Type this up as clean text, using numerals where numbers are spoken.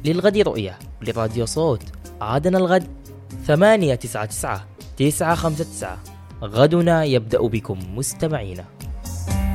للغد رؤية، لراديو صوت عادنا الغد 899 959. غدنا يبدأ بكم مستمعينا.